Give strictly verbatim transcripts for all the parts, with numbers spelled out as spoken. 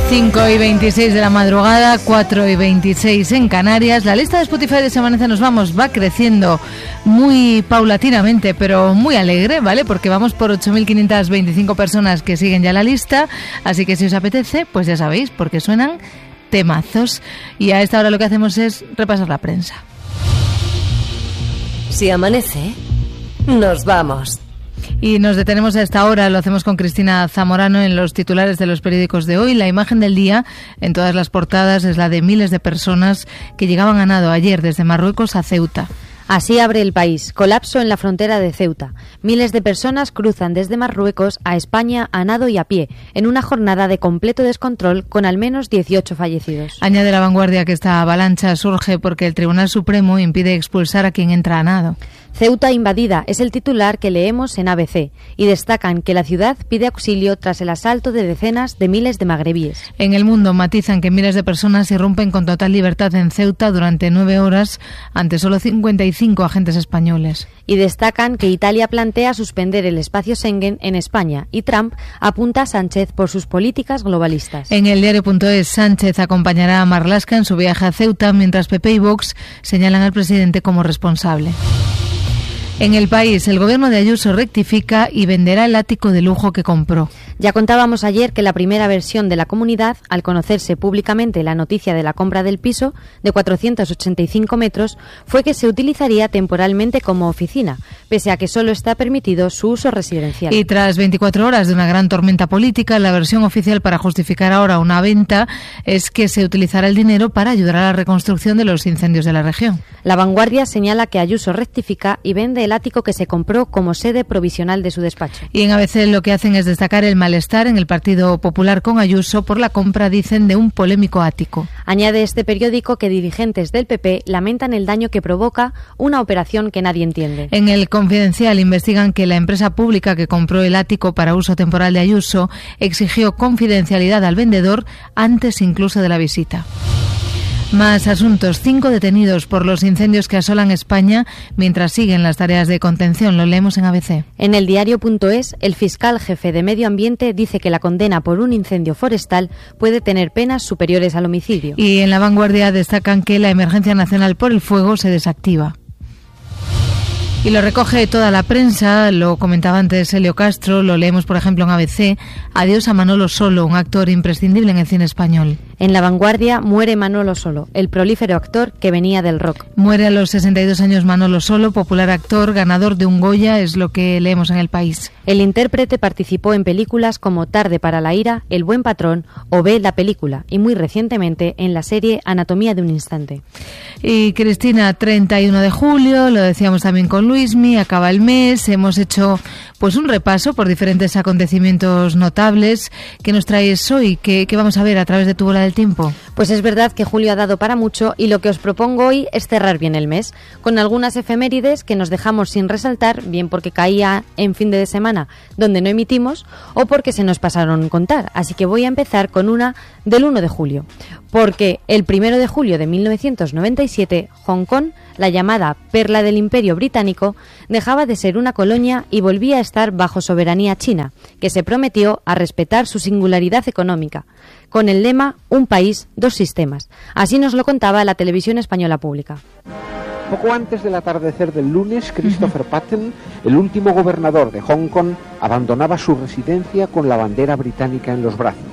cinco y veintiséis de la madrugada, cuatro y veintiséis en Canarias. La lista de Spotify de Se Amanece Nos Vamos va creciendo muy paulatinamente, pero muy alegre, ¿vale? Porque vamos por ocho mil quinientas veinticinco personas que siguen ya la lista. Así que si os apetece, pues ya sabéis, porque suenan temazos. Y a esta hora lo que hacemos es repasar la prensa. Si amanece, nos vamos. Y nos detenemos a esta hora, lo hacemos con Cristina Zamorano en los titulares de los periódicos de hoy. La imagen del día en todas las portadas es la de miles de personas que llegaban a nado ayer desde Marruecos a Ceuta. Así abre El País. Colapso en la frontera de Ceuta. Miles de personas cruzan desde Marruecos a España a nado y a pie, en una jornada de completo descontrol con al menos dieciocho fallecidos. Añade La Vanguardia que esta avalancha surge porque el Tribunal Supremo impide expulsar a quien entra a nado. Ceuta invadida es el titular que leemos en A B C y destacan que la ciudad pide auxilio tras el asalto de decenas de miles de magrebíes. En El Mundo matizan que miles de personas irrumpen con total libertad en Ceuta durante nueve horas ante solo cincuenta y cinco agentes españoles. Y destacan que Italia plantea suspender el espacio Schengen en España y Trump apunta a Sánchez por sus políticas globalistas. En el diario punto es, Sánchez acompañará a Marlaska en su viaje a Ceuta, mientras P P y Vox señalan al presidente como responsable. En El País, el gobierno de Ayuso rectifica y venderá el ático de lujo que compró. Ya contábamos ayer que la primera versión de la comunidad, al conocerse públicamente la noticia de la compra del piso de cuatrocientos ochenta y cinco metros, fue que se utilizaría temporalmente como oficina, pese a que solo está permitido su uso residencial. Y tras veinticuatro horas de una gran tormenta política, la versión oficial para justificar ahora una venta es que se utilizará el dinero para ayudar a la reconstrucción de los incendios de la región. La Vanguardia señala que Ayuso rectifica y vende el ático que se compró como sede provisional de su despacho. Y en A B C lo que hacen es destacar el malestar en el Partido Popular con Ayuso por la compra, dicen, de un polémico ático. Añade este periódico que dirigentes del P P lamentan el daño que provoca una operación que nadie entiende. En El Confidencial investigan que la empresa pública que compró el ático para uso temporal de Ayuso exigió confidencialidad al vendedor antes incluso de la visita. Más asuntos. Cinco detenidos por los incendios que asolan España mientras siguen las tareas de contención. Lo leemos en A B C. En el diario punto es, el fiscal jefe de Medio Ambiente dice que la condena por un incendio forestal puede tener penas superiores al homicidio. Y en La Vanguardia destacan que la emergencia nacional por el fuego se desactiva. Y lo recoge toda la prensa, lo comentaba antes Elio Castro, lo leemos por ejemplo en A B C. Adiós a Manolo Solo, un actor imprescindible en el cine español. En La Vanguardia muere Manolo Solo, el prolífero actor que venía del rock. Muere a los sesenta y dos años Manolo Solo, popular actor, ganador de un Goya, es lo que leemos en El País. El intérprete participó en películas como Tarde para la ira, El buen patrón o Ve la película y muy recientemente en la serie Anatomía de un instante. Y Cristina, treinta y uno de julio, lo decíamos también con Luismi, acaba el mes, hemos hecho pues un repaso por diferentes acontecimientos notables. ¿Qué nos traes hoy? ¿Qué, qué vamos a ver a través de tu bola del tiempo? Pues es verdad que julio ha dado para mucho y lo que os propongo hoy es cerrar bien el mes, con algunas efemérides que nos dejamos sin resaltar, bien porque caía en fin de semana donde no emitimos o porque se nos pasaron contar. Así que voy a empezar con una del uno de julio, porque el primero de julio de mil novecientos noventa y siete, Hong Kong, la llamada perla del Imperio Británico, dejaba de ser una colonia y volvía a estar bajo soberanía china, que se prometió a respetar su singularidad económica, con el lema Un país, dos sistemas. Así nos lo contaba la televisión española pública. Poco antes del atardecer del lunes, Christopher Patten, el último gobernador de Hong Kong, abandonaba su residencia con la bandera británica en los brazos.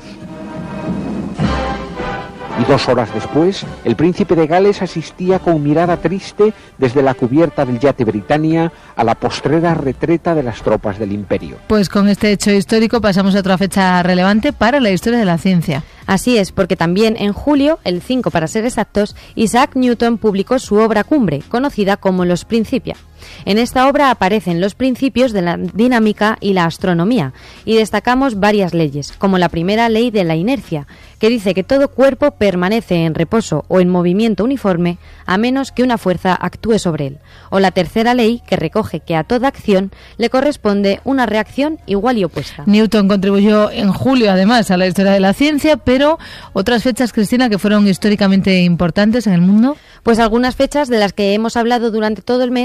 Y dos horas después, el príncipe de Gales asistía con mirada triste desde la cubierta del yate Britannia a la postrera retreta de las tropas del imperio. Pues con este hecho histórico pasamos a otra fecha relevante para la historia de la ciencia. Así es, porque también en julio, el cinco para ser exactos, Isaac Newton publicó su obra cumbre, conocida como Los Principia. En esta obra aparecen los principios de la dinámica y la astronomía, y destacamos varias leyes, como la primera ley de la inercia, que dice que todo cuerpo permanece en reposo o en movimiento uniforme a menos que una fuerza actúe sobre él, o la tercera ley, que recoge que a toda acción le corresponde una reacción igual y opuesta. Newton contribuyó en julio, además, a la historia de la ciencia, pero otras fechas, Cristina, que fueron históricamente importantes en el mundo. Pues algunas fechas de las que hemos hablado durante todo el mes han sido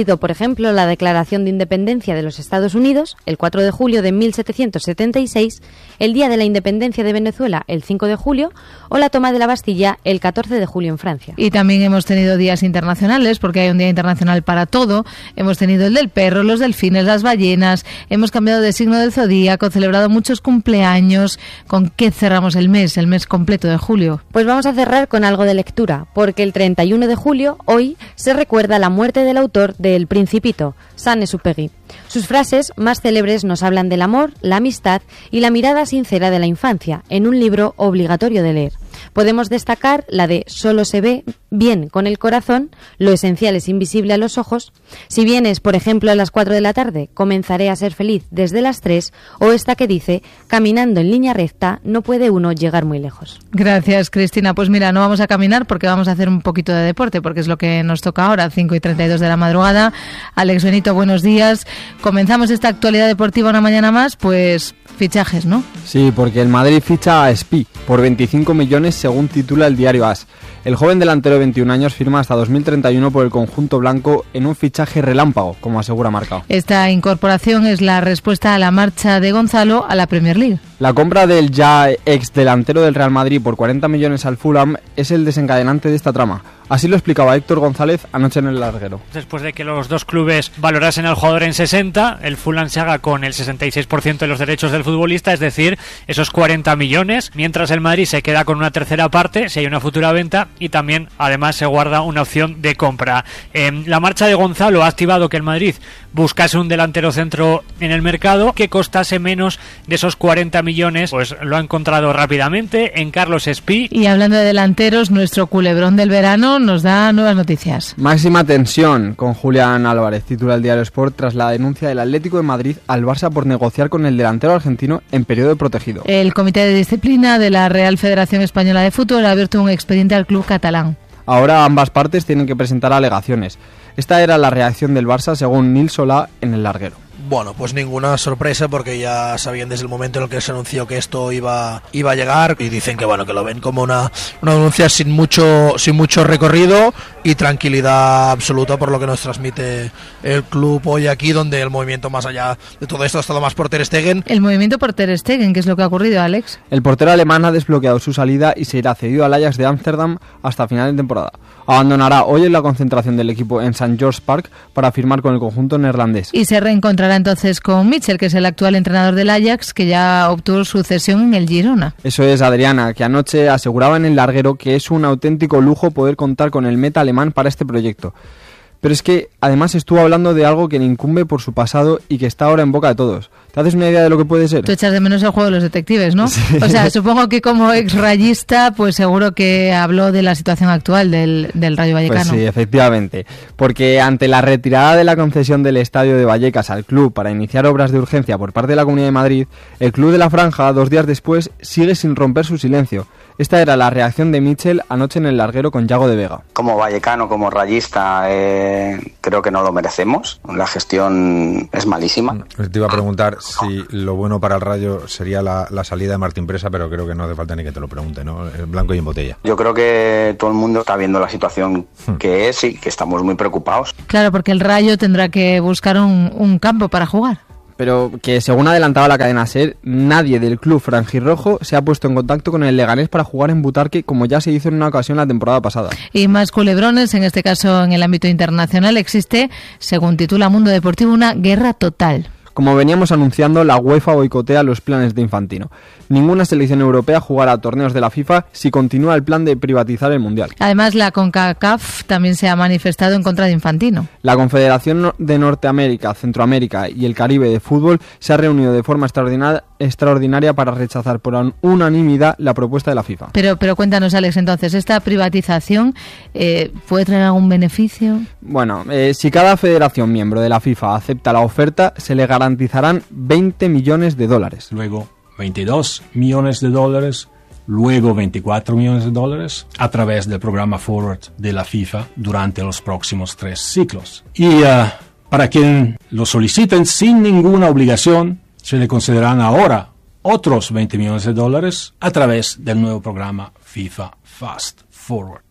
sido, por ejemplo, la Declaración de Independencia de los Estados Unidos, el cuatro de julio de mil setecientos setenta y seis, el Día de la Independencia de Venezuela, el cinco de julio, o la toma de la Bastilla, el catorce de julio en Francia. Y también hemos tenido días internacionales, porque hay un día internacional para todo. Hemos tenido el del perro, los delfines, las ballenas, hemos cambiado de signo del zodíaco, celebrado muchos cumpleaños. ¿Con qué cerramos el mes, el mes completo de julio? Pues vamos a cerrar con algo de lectura, porque el treinta y uno de julio, hoy, se recuerda la muerte del autor de El Principito, Saint-Exupéry. Sus frases más célebres nos hablan del amor, la amistad y la mirada sincera de la infancia, en un libro obligatorio de leer. Podemos destacar la de solo se ve bien con el corazón, lo esencial es invisible a los ojos. Si vienes, por ejemplo, a las cuatro de la tarde, comenzaré a ser feliz desde las tres, o esta que dice, caminando en línea recta no puede uno llegar muy lejos. Gracias, Cristina. Pues mira, no vamos a caminar porque vamos a hacer un poquito de deporte, porque es lo que nos toca ahora, cinco y treinta y dos de la madrugada. Alex Benito, buenos días. Comenzamos esta actualidad deportiva una mañana más, pues fichajes, ¿no? Sí, porque el Madrid ficha a Espí por veinticinco millones según titula el diario AS. El joven delantero de veintiún años firma hasta dos mil treinta y uno por el conjunto blanco en un fichaje relámpago, como asegura Marca. Esta incorporación es la respuesta a la marcha de Gonzalo a la Premier League. La compra del ya ex delantero del Real Madrid por cuarenta millones al Fulham es el desencadenante de esta trama. Así lo explicaba Héctor González anoche en El Larguero. Después de que los dos clubes valorasen al jugador en sesenta, el Fulham se haga con el sesenta y seis por ciento de los derechos del futbolista, es decir, esos cuarenta millones, mientras el Madrid se queda con una tercera parte si hay una futura venta y también además se guarda una opción de compra. Eh, la marcha de Gonzalo ha activado que el Madrid buscase un delantero centro en el mercado que costase menos de esos cuarenta millones, pues lo ha encontrado rápidamente en Carlos Espí. Y hablando de delanteros, nuestro culebrón del verano nos da nuevas noticias. Máxima tensión con Julián Álvarez, titula el diario Sport, tras la denuncia del Atlético de Madrid al Barça por negociar con el delantero argentino en periodo protegido. El Comité de Disciplina de la Real Federación Española de Fútbol ha abierto un expediente al club catalán. Ahora ambas partes tienen que presentar alegaciones. Esta era la reacción del Barça según Nil Solá en El Larguero. Bueno, pues ninguna sorpresa porque ya sabían desde el momento en el que se anunció que esto iba iba a llegar y dicen que bueno que lo ven como una una denuncia sin mucho sin mucho recorrido y tranquilidad absoluta por lo que nos transmite el club hoy aquí, donde el movimiento más allá de todo esto ha estado más por Ter Stegen. El movimiento por Ter Stegen, ¿qué es lo que ha ocurrido, Alex? El portero alemán ha desbloqueado su salida y se irá cedido al Ajax de Ámsterdam hasta final de temporada. Abandonará hoy en la concentración del equipo en Saint George Park para firmar con el conjunto neerlandés. Y se reencontrará entonces con Mitchell, que es el actual entrenador del Ajax, que ya obtuvo su cesión en el Girona. Eso es, Adriana, que anoche aseguraba en El Larguero que es un auténtico lujo poder contar con el meta alemán para este proyecto. Pero es que además estuvo hablando de algo que le incumbe por su pasado y que está ahora en boca de todos. ¿Te haces una idea de lo que puede ser? Tú echas de menos el juego de los detectives, ¿no? Sí. O sea, supongo que como ex rayista, pues seguro que habló de la situación actual del, del Rayo Vallecano. Pues sí, efectivamente. Porque ante la retirada de la concesión del estadio de Vallecas al club para iniciar obras de urgencia por parte de la Comunidad de Madrid, el club de la Franja, dos días después, sigue sin romper su silencio. Esta era la reacción de Mitchell anoche en El Larguero con Yago de Vega. Como vallecano, como rayista, eh, creo que no lo merecemos. La gestión es malísima. Te iba a preguntar si lo bueno para el Rayo sería la, la salida de Martín Presa, pero creo que no hace falta ni que te lo pregunte, ¿no? El blanco y en botella. Yo creo que todo el mundo está viendo la situación hmm. que es y que estamos muy preocupados. Claro, porque el Rayo tendrá que buscar un, un campo para jugar. Pero que según adelantaba la cadena SER, nadie del club franjirrojo se ha puesto en contacto con el Leganés para jugar en Butarque, como ya se hizo en una ocasión la temporada pasada. Y más culebrones, en este caso en el ámbito internacional, existe, según titula Mundo Deportivo, una guerra total. Como veníamos anunciando, la UEFA boicotea los planes de Infantino. Ninguna selección europea jugará torneos de la FIFA si continúa el plan de privatizar el Mundial. Además, la CONCACAF también se ha manifestado en contra de Infantino. La Confederación de Norteamérica, Centroamérica y el Caribe de Fútbol se ha reunido de forma extraordinaria, extraordinaria para rechazar por unanimidad la propuesta de la FIFA. Pero, pero cuéntanos, Alex, entonces, ¿esta privatización eh, puede traer algún beneficio? Bueno, eh, si cada federación miembro de la FIFA acepta la oferta, se le garantizarán veinte millones de dólares. Luego veintidós millones de dólares, luego veinticuatro millones de dólares a través del programa Forward de la FIFA durante los próximos tres ciclos. Y uh, para quien lo soliciten sin ninguna obligación, se le concederán ahora otros veinte millones de dólares a través del nuevo programa FIFA Fast Forward.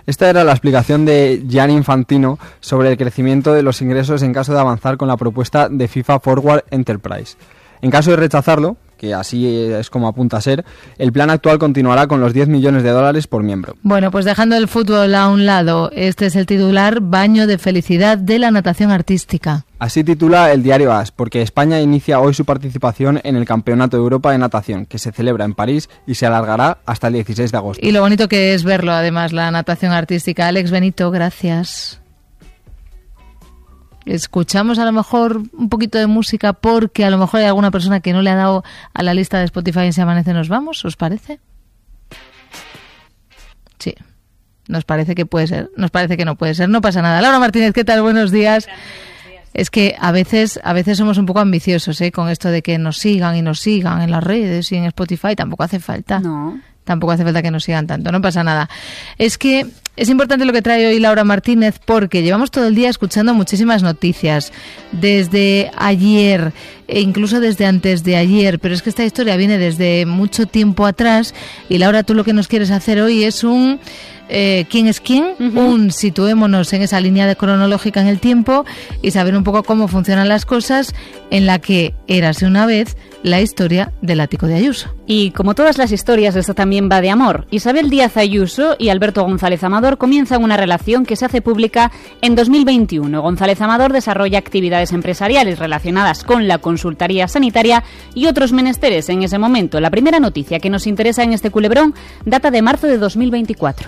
Esta era la explicación de Gianni Infantino sobre el crecimiento de los ingresos en caso de avanzar con la propuesta de FIFA Forward Enterprise. En caso de rechazarlo, que así es como apunta a ser, el plan actual continuará con los diez millones de dólares por miembro. Bueno, pues dejando el fútbol a un lado, este es el titular: baño de felicidad de la natación artística. Así titula el diario A S, porque España inicia hoy su participación en el Campeonato de Europa de Natación, que se celebra en París y se alargará hasta el dieciséis de agosto. Y lo bonito que es verlo, además, la natación artística. Alex Benito, gracias. Escuchamos a lo mejor un poquito de música porque a lo mejor hay alguna persona que no le ha dado a la lista de Spotify en Se Amanece Nos Vamos, ¿os parece? Sí, nos parece que puede ser, nos parece que no puede ser, no pasa nada. Laura Martínez, ¿qué tal? Buenos días. Es que a veces a veces somos un poco ambiciosos, ¿eh? Con esto de que nos sigan y nos sigan en las redes y en Spotify, tampoco hace falta. No. Tampoco hace falta que nos sigan tanto, no pasa nada. Es que es importante lo que trae hoy Laura Martínez porque llevamos todo el día escuchando muchísimas noticias, desde ayer e incluso desde antes de ayer, pero es que esta historia viene desde mucho tiempo atrás y Laura, tú lo que nos quieres hacer hoy es un... Eh, ¿quién es quién? Uh-huh. Un situémonos en esa línea de cronológica en el tiempo y saber un poco cómo funcionan las cosas en la que érase una vez la historia del ático de Ayuso. Y como todas las historias, esta también va de amor. Isabel Díaz Ayuso y Alberto González Amador comienzan una relación que se hace pública en dos mil veintiuno. González Amador desarrolla actividades empresariales relacionadas con la consultoría sanitaria y otros menesteres en ese momento. La primera noticia que nos interesa en este culebrón data de marzo de dos mil veinticuatro.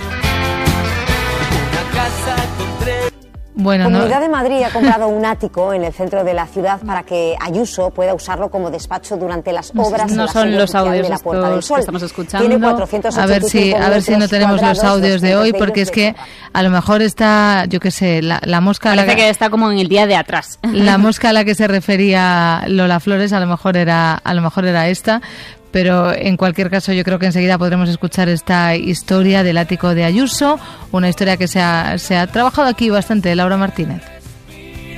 Bueno, la Comunidad no. de Madrid ha comprado un ático en el centro de la ciudad para que Ayuso pueda usarlo como despacho durante las obras no en la son sede los oficial audios de la Puerta del Sol. que estamos escuchando. Tiene cuatrocientos a ver si a ver si no tenemos los audios de hoy, porque es que a lo mejor está, yo qué sé, la, la mosca... Parece la que, que está como en el día de atrás. La mosca a la que se refería Lola Flores a lo mejor era a lo mejor era esta. Pero en cualquier caso yo creo que enseguida podremos escuchar esta historia del ático de Ayuso, una historia que se ha, se ha trabajado aquí bastante, Laura Martínez.